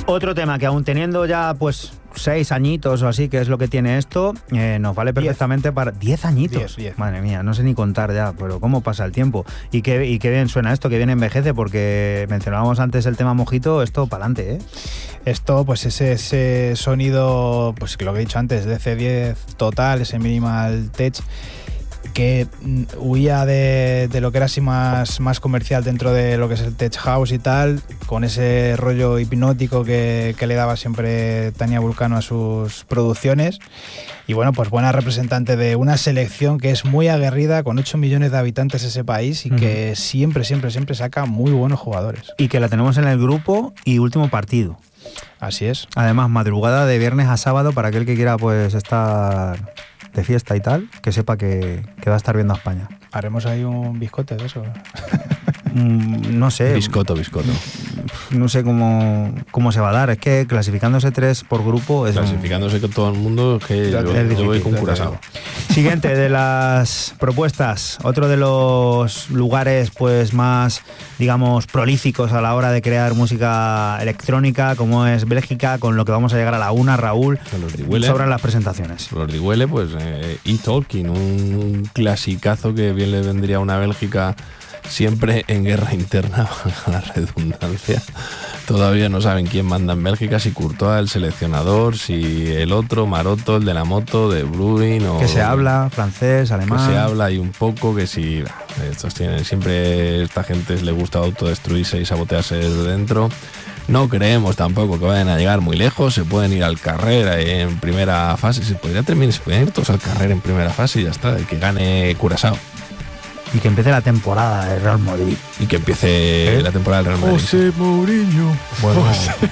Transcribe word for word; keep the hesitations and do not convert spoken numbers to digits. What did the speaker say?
Otro tema que aún teniendo ya pues seis añitos o así, que es lo que tiene esto, eh, nos vale perfectamente diez. Para... Diez añitos. Diez, diez. Madre mía, no sé ni contar ya, pero cómo pasa el tiempo. Y qué, y qué bien suena esto, que bien envejece, porque mencionábamos antes el tema Mojito, esto para adelante, ¿eh? Esto, pues ese, ese sonido, pues que lo que he dicho antes, de C diez total, ese minimal tech, que huía de, de lo que era así más, más comercial dentro de lo que es el tech house y tal, con ese rollo hipnótico que, que le daba siempre Tania Vulcano a sus producciones. Y bueno, pues buena representante de una selección que es muy aguerrida, con ocho millones de habitantes ese país y uh-huh. que siempre, siempre, siempre saca muy buenos jugadores. Y que la tenemos en el grupo y último partido. Así es. Además, madrugada de viernes a sábado para aquel que quiera pues estar de fiesta y tal, que sepa que, que va a estar viendo a España. ¿Haremos ahí un biscote de eso? mm, no sé. Biscoto, biscoto. No sé cómo, cómo se va a dar. Es que clasificándose tres por grupo... Es clasificándose un... con todo el mundo, es que yo, es yo voy con Curazao. Siguiente de las propuestas. Otro de los lugares pues más, digamos, prolíficos a la hora de crear música electrónica, como es Bélgica, con lo que vamos a llegar a la una, Raúl. Sobran las presentaciones. Los Riguele, pues eh, E-Talking, un clasicazo que bien le vendría a una Bélgica siempre en guerra interna, a la redundancia. Todavía no saben quién manda en Bélgica, si Courtois, el seleccionador, si el otro, Maroto, el de la moto, de Bruin o... Que se habla francés, alemán... Que se habla y un poco, que si... Estos tienen, siempre esta gente le gusta autodestruirse y sabotearse desde dentro. No creemos tampoco que vayan a llegar muy lejos, se pueden ir al Carrer en primera fase, se podría terminar, se pueden ir todos al Carrer en primera fase y ya está, que gane Curazao. Y que empiece la temporada del Real Madrid. Y que empiece ¿Eh? la temporada del Real Madrid. José Mourinho. Bueno,